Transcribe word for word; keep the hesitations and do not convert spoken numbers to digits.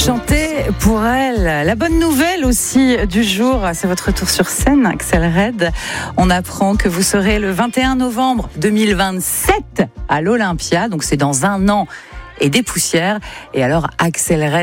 Chanter pour elle. La bonne nouvelle aussi du jour, c'est votre retour sur scène, Axel Red. On apprend que vous serez le vingt et un novembre deux mille vingt-sept à l'Olympia, donc c'est dans un an et des poussières. Et alors Axel Red